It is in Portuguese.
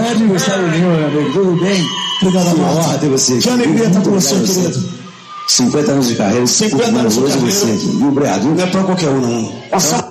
é aniversário meu, meu amigo. Tudo bem? Obrigado, amado. Que você. Que alegria estar com você, querido. 50 anos de carreira. 50 anos de carreira. Você. Obrigado. Não é pra qualquer um, não.